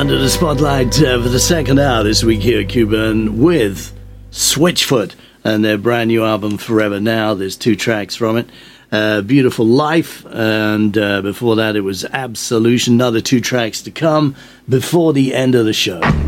under the spotlight for the second hour this week here at Cuban with Switchfoot and their brand new album Forever Now. There's 2 tracks from it. Beautiful Life, and before that it was Absolution. Another 2 tracks to come before the end of the show.